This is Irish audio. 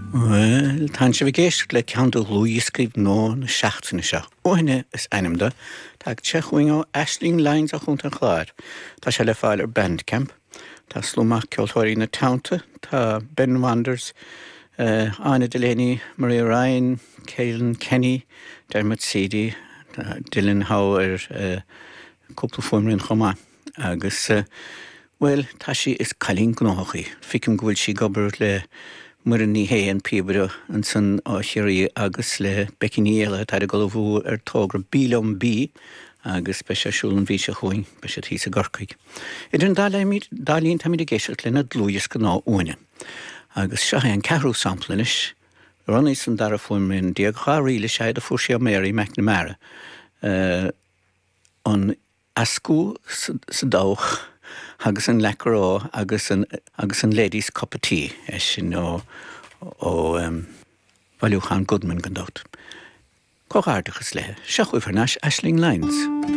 Well, tá sé bh géist le ceanú luúíscríb nó na seaachtainna seo. Óine is einimda, tá te chuing ó Aisling Lines a chunta chláir. Tá sé le fáil ar Bandcamp, tá slúmach ceoltóirí na Tánta, tá Ben Wanders, Anna Delaney, Maria Ryan, Caelan Kenny, Dermot Seedy, Dylan Howe ar cúpla fuimrín chomá. Agus, well, tá sí is cailín gnóchaí. Ficim go bhfuil sí gobar le mar an ní héan pibere an san áisiirí agus le becíníile tar a go bhú ar tógra bílum bí agus be sé siúlan bhí se chuin be sé tí a gorcaig. Idir an dálíonn tá mí géisiart lena dlúias go ná uine. Agus se an cehrú samplanis, runní san dar a fuimrin diaag cháíle séad a fuair sé Mary McNamara an ascú sa dóch agus an lecrá agus an ladies cup of tea sin ó Valúchan Goodman gan dót. Cóghardachas le, seachuh ar Aisling Lines.